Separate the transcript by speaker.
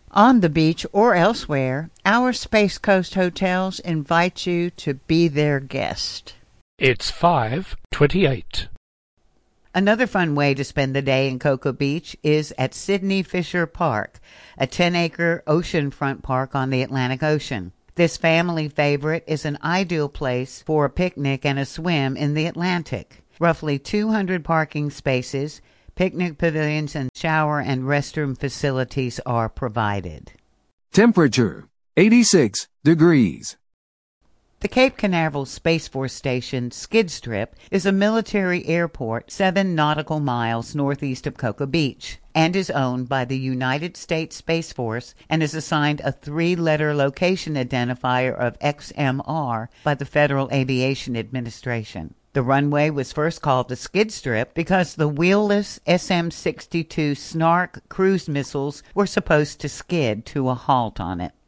Speaker 1: On the beach or elsewhere, our Space Coast hotels invite you to be their guest.
Speaker 2: It's 5:28.
Speaker 1: Another fun way to spend the day in Cocoa Beach is at Sidney Fisher Park, a 10-acre oceanfront park on the Atlantic Ocean. This family favorite is an ideal place for a picnic and a swim in the Atlantic. Roughly 200 parking spaces, picnic pavilions, and shower and restroom facilities are provided.
Speaker 3: Temperature 86 degrees.
Speaker 1: The Cape Canaveral Space Force Station skid strip is a military airport 7 nautical miles northeast of Cocoa Beach and is owned by the United States Space Force and is assigned a 3-letter location identifier of XMR by the Federal Aviation Administration. The runway was first called the skid strip because the wheelless SM-62 Snark cruise missiles were supposed to skid to a halt on it.